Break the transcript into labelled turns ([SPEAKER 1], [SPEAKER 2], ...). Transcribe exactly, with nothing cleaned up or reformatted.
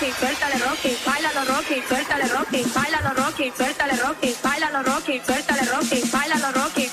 [SPEAKER 1] Rocky, suéltale Rocky, bailalo Rocky, suéltale Rocky, bailalo Rocky, suéltale Rocky, bailalo Rocky, suéltale Rocky, bailalo Rocky.